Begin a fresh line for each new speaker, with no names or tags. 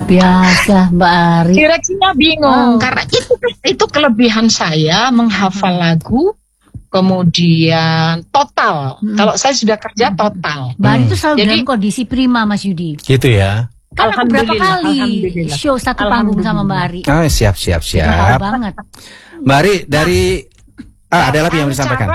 biasa Mbak Ari.
Direksinya bingung karena itu kelebihan saya menghafal lagu, kemudian total. Kalau saya sudah kerja total.
Mbak Ari itu selalu dalam kondisi prima, Mas Yudi.
Gitu ya.
Karena beberapa kali show satu panggung sama Mbak Ari.
Oh, siap.
Tahu banget.
Mbak Ari dari ada lagi yang mau disampaikan.